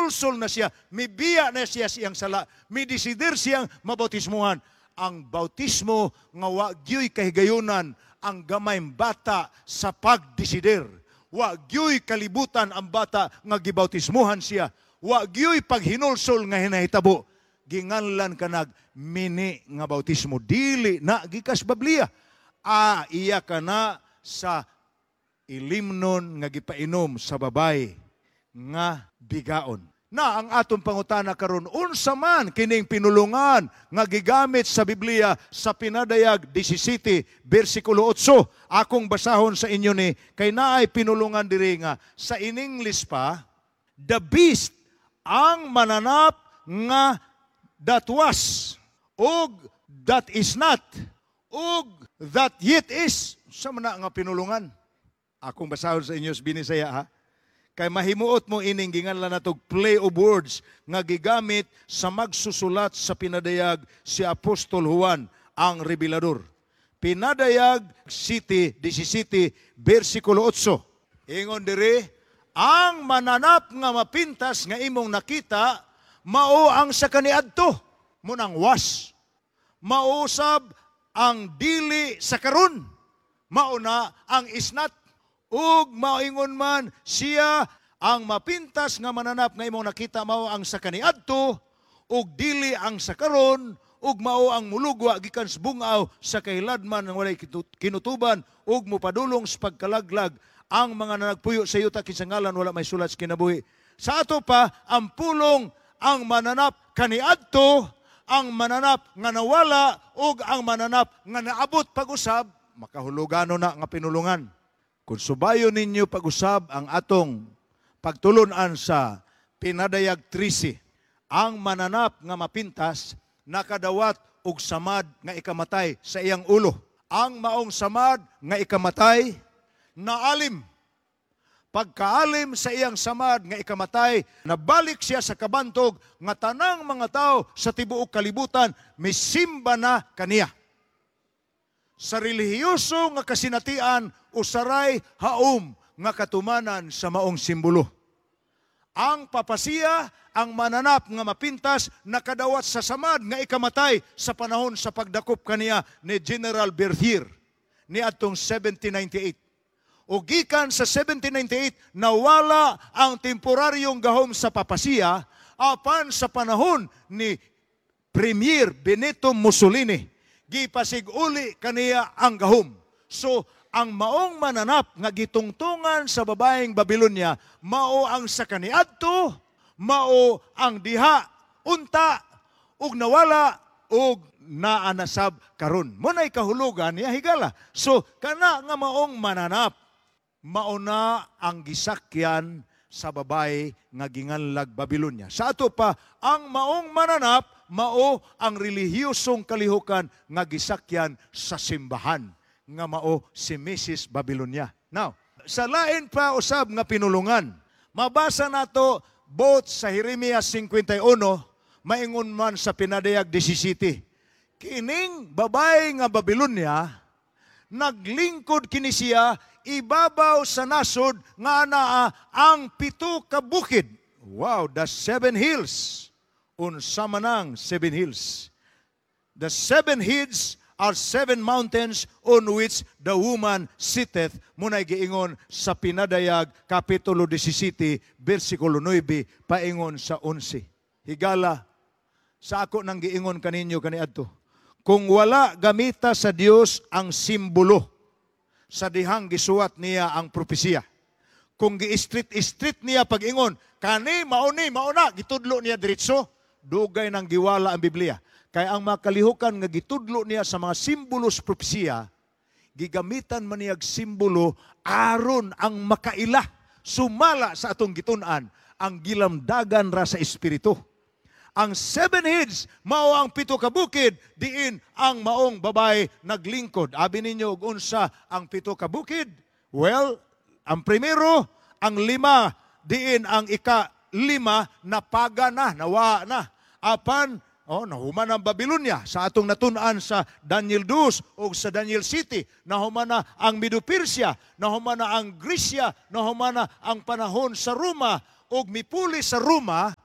hinulsol na siya, mibiya na siya siyang sala, midesider siyang mabautismuhan. Ang bautismo nga wa gyoy kahigayunan ang gamayng bata sa pagdesider. Wa gyoy kalibutan ang bata nga gibautismuhan siya. Wa gyoy paghinulsol nga hinahitabo. Ginganlan kanag mini nga bautismo. Dili na gikas Biblia. Iya ka na sa ilimnon nga gipainom sa babay nga bigaon. Na ang atong pangutana karon, unsa man kining pinulungan nga gigamit sa Biblia sa Pinadayag 17 bersikulo 8. Akong basahon sa inyo ni kay naay pinulungan diri nga sa in English pa, the beast ang mananap nga that was, ug that is not, ug that yet is. Sa man nga pinulungan? Akong basahon sa inyo sa binisaya ha. Kay mahimuot mo ining ginganlan natog play of words nga gigamit sa magsusulat sa Pinadayag si Apostol Juan ang Revelador. Pinadayag 17 bersikulo 8. Ingon diri, ang mananap nga mapintas nga imong nakita mao ang sa kaniadto munang was. Mausab ang dili sa karon. Mao na ang isnat. Ug maingon man siya ang mapintas nga mananap nga imong nakita mao ang sa kaniadto ug dili ang sa karon ug mao ang mulugwa gikan sa bungaw sa kahiladman nga walay kinutuban ug mopadulong sa pagkalaglag ang mga nagpuyo sa yuta kinsa ngalan wala may sulat sa kinabuhi. Sa ato pa ang pulong ang mananap kaniadto, ang mananap nga nawala ug ang mananap nga naabot pag-usab makahulugano na nga pinulungan. Kung subayo ninyo pag-usab ang atong pagtulunan sa Pinadayag 13, ang mananap nga mapintas nakadawat og samad nga ikamatay sa iyang ulo. Ang maong samad nga ikamatay naalim. Pagkaalim sa iyang samad nga ikamatay, nabalik siya sa kabantog nga tanang mga tao sa tibuok kalibutan misimba na kaniya. Sa relihiyoso nga kasinatian usaray haom nga katumanan sa maong simbolo. Ang papasiya, ang mananap nga mapintas nakadawat sa samad nga ikamatay sa panahon sa pagdakop kaniya ni General Berthier ni atong 1798. O gikan sa 1798 nawala ang temporaryong gahom sa papasiya apan sa panahon ni Premier Benito Mussolini gipasig-uli kaniya ang gahom. So, ang maong mananap nga gitungtungan sa babaeng Babylonia, mao ang sa kaniadto, mao ang diha, unta, ug nawala, ug naanasab karon. Muna'y kahulugan niya higala. So, kana nga maong mananap, mao na ang gisakyan sa babae nga ginganlag Babylonia. Sa ato pa, ang maong mananap, mao ang relihiyosong kalihukan nga gisakyan sa simbahan nga mao si Mrs. Babylonia. Now, sa lain pa usab nga pinulungan, mabasa nato both sa Jeremias 51, maingon man sa Pinadayag 17. Kining babae nga Babylonia, naglingkod kini siya ibabaw sa nasod nga anaa ang 7 ka bukid. Wow, the 7 hills. Unsa man ang 7 hills. The 7 hills are 7 mountains on which the woman sitteth. Muna'y giingon sa Pinadayag, Kapitulo 17, versikulo 9, paingon sa 11. Higala, sa ako nang giingon kaninyo kaniadto, kung wala gamita sa Dios ang simbolo, sa dihang gisuwat niya ang propesya. Kung gi-street niya pag-ingon, kani, mauna, gitudlo niya diretso, dugay ng giwala ang Biblia. Kaya ang mga kalihukan nga gitudlo niya sa mga simbolos propesya, gigamitan man niyag simbolo aron ang makaila, sumala sa atong gitun-an, ang gilamdagan ra sa espiritu. Ang 7 heads, mao ang 7 ka bukid, diin ang maong babae naglingkod. Abi ninyo, unsa ang 7 ka bukid? Well, ang primero, ang 5, diin ang ika-5, napaga na, nawa na. Apan, nahuman ang Babylonia sa atong natun-an sa Daniel 2 o sa Daniel City. Nahuman na ang Medo-Persia, nahuman na ang Grisya, nahuman na ang panahon sa Roma, o mipuli sa Roma,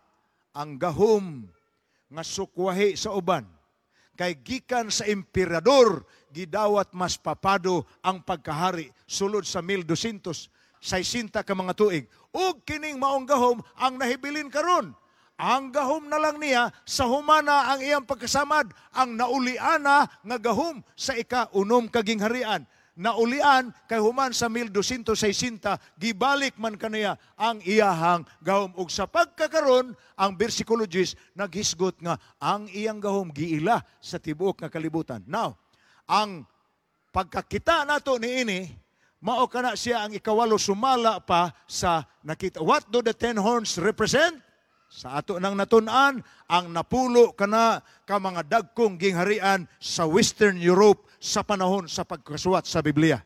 ang gahom nga sukwahi sa uban, kay gikan sa emperador, gidawat mas papado ang pagkahari sulod sa 1260 ka mga tuig. Ug kining maong gahom ang nahibilin karon. Ang gahom na lang niya, sa humana ang iyang pagkasamad, ang nauliana nga gahom sa ika-unom kagingharian. Naulian kay human sa 1260, gibalik man kaniya ang iyahang gahom. Ug sa pagkakaron, ang versicologist naghisgot nga ang iyang gahom giila sa tibuok nga kalibutan. Now, ang pagkakita nato niini, mao kana siya ang ikawalo sumala pa sa nakita. What do the 10 horns represent? Sa ato nang natun-an, ang napulo kana ka mga dagkong gingharian sa Western Europe sa panahon sa pagkasuwat sa Biblia.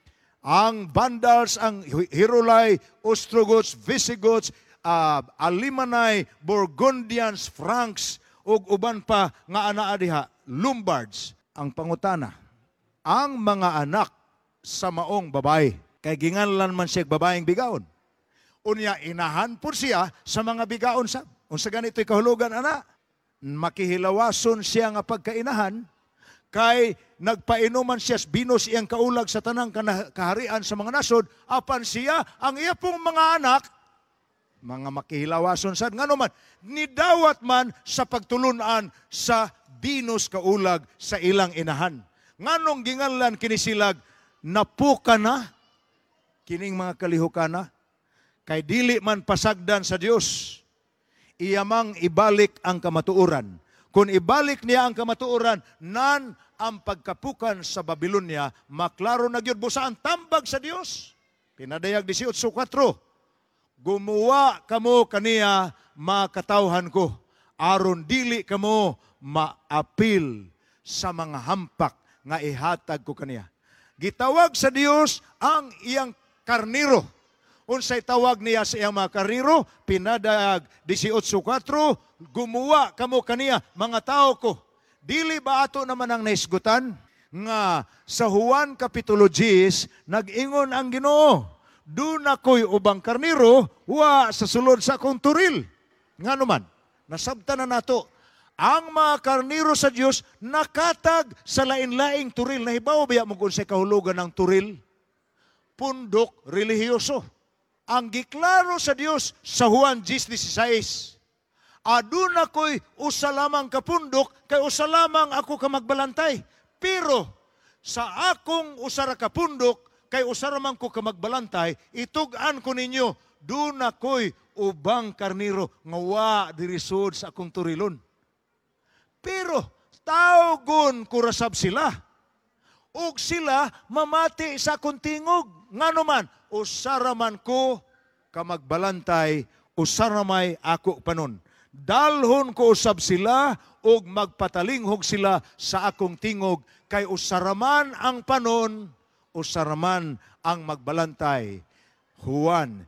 Ang Vandals, ang Hirulay, Ostrogoths, Visigoths, Alemanni, Burgundians, Franks, ug uban pa nga anaa diha, Lombards. Ang pangutana, ang mga anak sa maong babae, kay ginganlan man siya babaeng bigaon. Unya inahan po siya sa mga bigaon sa. Unsa ganito'y kahulugan, ana? Makihilawason siya nga pagkainahan, kay nagpainuman siya binos iyang kaulag sa tanang kaharian sa mga nasod, apan siya, ang iya pong mga anak, mga makihilawason sad, nga naman, nidawat man sa pagtulunan sa binos kaulag sa ilang inahan. Nganong ginganlan kinisilag, napuka na, kining mga kalihukana, kay dili man pasagdan sa Dios, iyamang ibalik ang kamatuoran. Kung ibalik niya ang kamatuoran, nan ang pagkapukan sa Babylonia, maklaro na gyud busa ang tambag sa Dios. Pinadayag 18:4, gumawa kamo kaniya makatawhan ko, aron dili kamo maapil sa mga hampak nga ihatag ko kaniya. Gitawag sa Dios ang iyang karniro. Unsay tawag niya sa iyang mga karniro? Pinadayag 18:4, gumawa kamo kaniya mga tao ko. Dili ba ato naman ang naisgutan nga sa Juan Kapitulo 10 nag-ingon ang Ginoo, "Dun ako'y ubang karniro, wa sa sulod sa akong turil." Nga naman, nasabtan na nato, ang mga karniro sa Dios nakatag sa lain-laing turil. Nahibaw ba mo kung sa kahulugan ng turil? Pundok relihiyoso. Ang giklaro sa Dios sa Juan 10:16, adun ako'y usa lamang kapundok, kay usa lamang ako ka magbalantay. Pero sa akong usara kapundok, kay usa ramang ko ka magbalantay, itug-an ko ninyo, dun ako'y ubang karniro nga wa dirisod sa akong turilon. Pero tawgon kurasab sila, ug sila mamati sa akong tingog. Ngano man, usaraman ko ka magbalantay, usaramay ako panon. Dalhon ko usab sila, ug magpatalinghog sila sa akong tingog, kay usaraman ang panon, usaraman ang magbalantay. Juan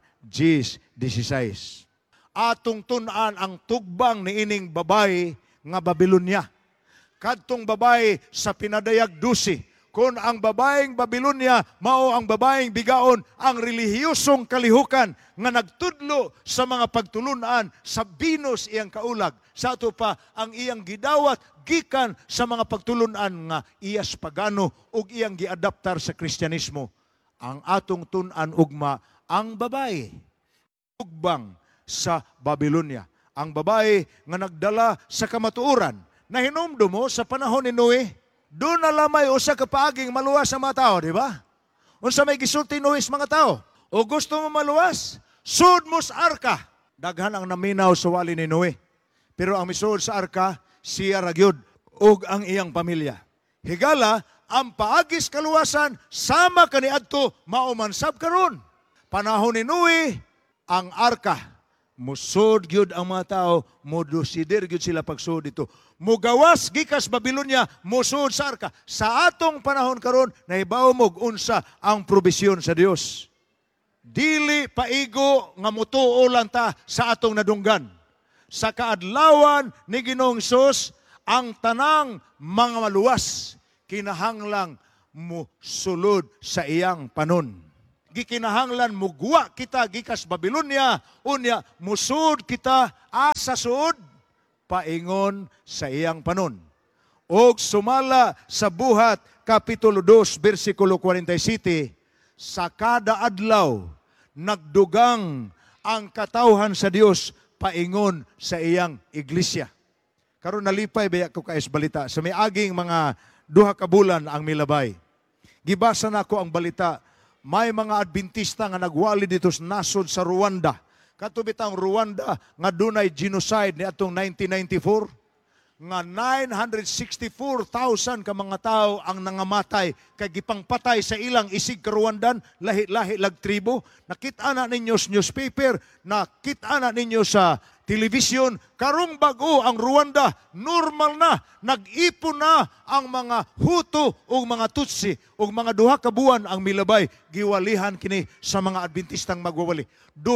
10:16. Atong tun-an ang tugbang ni ining babae nga Babylonia. Kadtong babae sa pinadayag 12, kung ang babaeng Babylonia mao ang babaeng bigaon, ang relihiyosong kalihukan nga nagtudlo sa mga pagtulunan sa binos iyang kaulag. Sa ato pa ang iyang gidawat gikan sa mga pagtulunan nga iyas pagano ug iyang giadaptar sa Kristyanismo. Ang atong tun-an ugma, ang babae tugbang sa Babylonia. Ang babae nga nagdala sa kamatuoran na hinumdumo sa panahon ni Noe. Doon na lamay usa ka paaging maluwas sa mga tao, di ba? Unsa may gisulti Noe sa mga tao? O gusto mo maluwas? Sud mo sa arka. Daghan ang naminaw sa wali ni Noe. Pero ang misuod sa arka, siya ragyod ug ang iyang pamilya. Higala, ang paagis kaluwasan, sama kaniadto maumansab karon. Panahon ni Noe, ang arka, musod gyud ang mga tao, modosider gyud sila pagsud dito. Mugawas gikas Babylonia, musud sa arka. Sa atong panahon karon, nahibaw mo unsa ang probisyon sa Dios. Dili paigo nga mutuo lang ta sa atong nadunggan. Sa kaadlawan ni Ginoong Hesus, ang tanang mga maluwas kinahanglang musulod sa iyang panon. gikinahanglan mugwa kita gikas Babilonia, unya musud kita asa sud paingon sa iyang panon. Og sumala sa Buhat Kapitulo 2 bersikulo 47, sa kada adlaw nagdugang ang katawhan sa Dios paingon sa iyang iglesia. Karon nalipay baya ko kaayos balita sa miaging mga 2 ka bulan ang milabay. Gibasa na ko ang balita, may mga Adventista nga nagwali dito sa nasod sa Rwanda. Katubit ang Rwanda nga dunay genocide ni atong 1994 nga 964,000 ka mga tao ang nangamatay kay gipangpatay sa ilang isig ka Rwandan, lahi-lahi lag tribo. Nakita na ninyo sa newspaper, nakita na ninyo sa television, karong bago ang Rwanda, normal na, nag-ipon na ang mga Hutu o mga Tutsi o mga 2 ka buwan ang milabay, giwalihan kini sa mga Adventistang magwawali.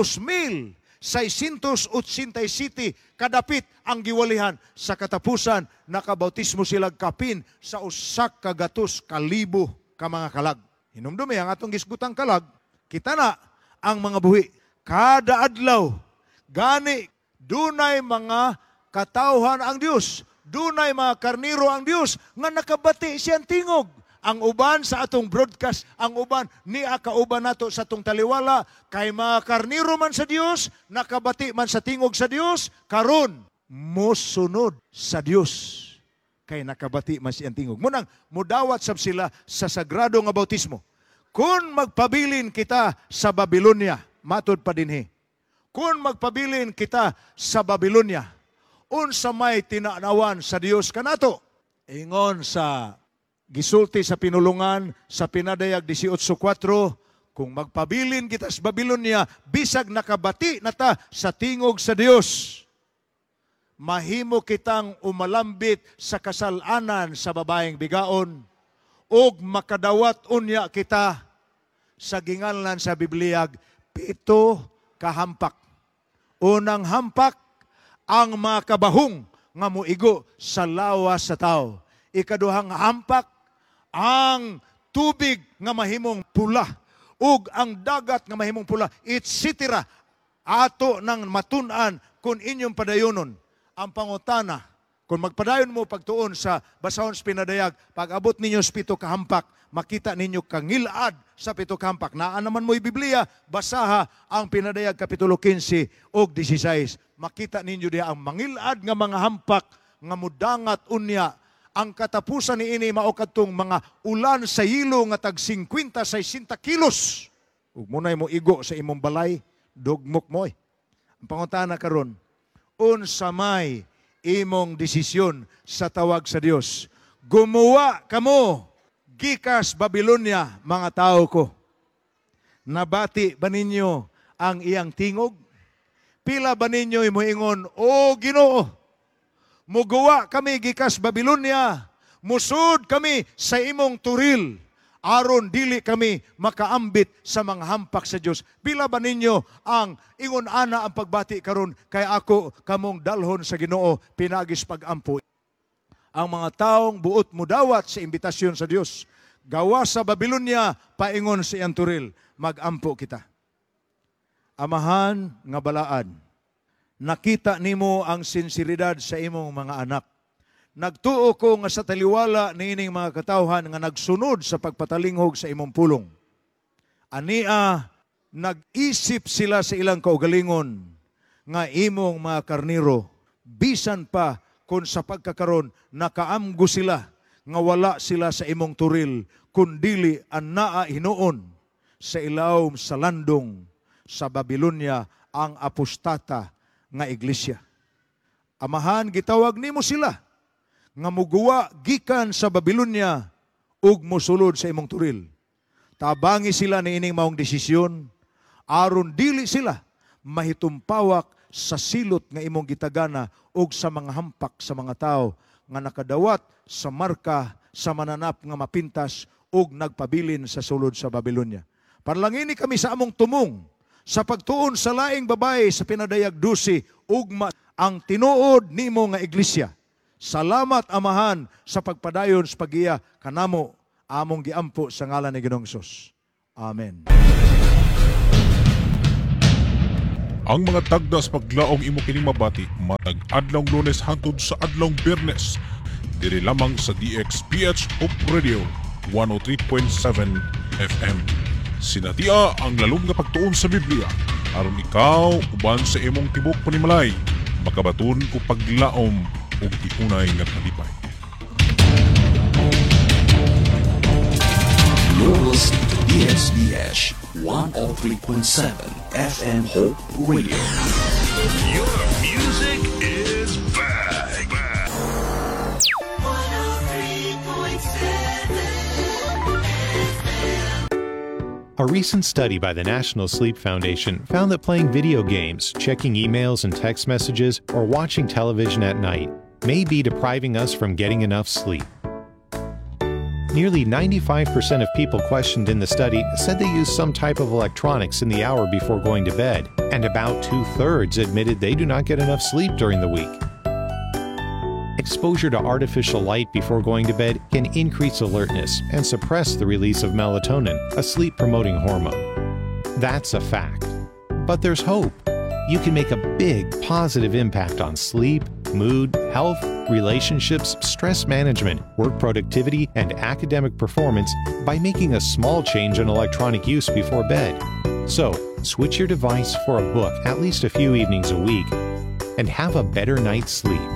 2,687 kadapit ang giwalihan. Sa katapusan, nakabautismo sila kapin sa 100,000 ka mga kalag. Hinumdumi ang atong gisgutang kalag, kita na ang mga buhi. Kada adlaw, gani, dunay mga katawhan ang Dios, dunay mga karniro ang Dios, nga nakabati siyang tingog. Ang uban sa atong broadcast, ang uban niya kauban nato sa atong taliwala, kay mga karniro man sa Dios, nakabati man sa tingog sa Dios, karon mosunod sa Dios. Kay nakabati man siyang tingog. Munang mudawat sab sila sa sagrado nga bautismo. Kung magpabilin kita sa Babilonia, matod pa dinhi. Kung magpabilin kita sa Babilonia, unsa may tinanawan sa Dios kanato? Ingon sa gisulti sa pinulungan sa Pinadayag 18:4, kung magpabilin kita sa Babilonia, bisag nakabati na ta sa tingog sa Dios, mahimo kitang umalambit sa kasalanan sa babaeng bigaon, ug makadawat unya kita sa ginganlan sa Biblia 7 ka hampak. Unang hampak, ang makabahong nga muigo sa lawas sa tao. Ikaduhang hampak, ang tubig nga mahimong pula ug ang dagat nga mahimong pula, etc. Ato nang matun-an kung inyong padayonon. Ang pangutana, kung magpadayon mo pagtuon sa basahon sa Pinadayag, pag abot ninyo sa 7 ka hampak, makita ninyo kangilad sa 7 ka hampak. Naa naman mo Biblia, basaha ang Pinadayag Kapitulo 15 ug 16. Makita ninyo diha ang mangilad nga mga hampak nga mudangat unya. Ang katapusan ni ini mao kadtong mga ulan sa yilo nga tag 50-60 kilos. Ug munay mo igo sa imong balay, dugmok mo. Ang pangutana karon, unsa may imong desisyon sa tawag sa Dios? Gumawa kamo gikas Babilonia, mga tao ko. Nabati ba ninyo ang iyang tingog? Pila ba ninyo moingon, o Ginoo, mugawa kami gikas Babilonia, musud kami sa imong turil, aron dili kami makaambit sa mga hampak sa Dios. Pila ba ninyo ang ingon ana ang pagbati karon, kay ako kamong dalhon sa Ginoo pinagis pagampo. Ang mga taong buot mudawat sa imbitasyon sa Dios, gawa sa Babilonia, paingon sa iyang turil, magampo kita. Amahan nga balaan, nakita nimo ang sinseridad sa imong mga anak. Nagtuo ko nga sa taliwala niining mga katawhan nga nagsunod sa pagpatalinghog sa imong pulong. Ania, nag-isip sila sa ilang kaugalingon nga imong mga karniro, bisan pa kung sa pagkakaron nakaamgo sila nga wala sila sa imong turil, kundili ang naa hinuon sa ilawom sa landong sa Babilonia ang apostata nga iglesia. Amahan, gitawag nimo sila nga muguwa gikan sa Babilonia ug mosulod sa imong turil. Tabangi sila niining maong desisyon aron dili sila mahitumpawak sa silot nga imong gitagana ug sa mga hampak sa mga tao nga nakadawat sa marka sa mananap nga mapintas ug nagpabilin sa sulod sa Babilonia. Parlangini kami sa among tumong sa pagtuon sa laing babae sa Pinadayag 12, ugma ang tinuod nimo nga iglesia. Salamat Amahan sa pagpadayon sa pagiya kanamo among giampo sa ngalan ni Ginoong Hesus. Amen. Ang mga tagda sa paglaong imo kining mabati matag adlong Lunes hangtod sa adlong Biyernes diri lamang sa DXPH Hope Radio 103.7 FM. Sinatia ang lalong nga pagtuon sa Biblia aron ikaw uban sa imong tibok panimalay makabaton o paglaom ug iunay nga kalipay. You're listening to DXBH 103.7 FM Hope Radio. Your music is back. 103.7. A recent study by the National Sleep Foundation found that playing video games, checking emails and text messages, or watching television at night may be depriving us from getting enough sleep. Nearly 95% of people questioned in the study said they use some type of electronics in the hour before going to bed, and about 2/3 admitted they do not get enough sleep during the week. Exposure to artificial light before going to bed can increase alertness and suppress the release of melatonin, a sleep-promoting hormone. That's a fact. But there's hope. You can make a big positive impact on sleep, mood, health, relationships, stress management, work productivity, and academic performance by making a small change in electronic use before bed. So, switch your device for a book at least a few evenings a week and have a better night's sleep.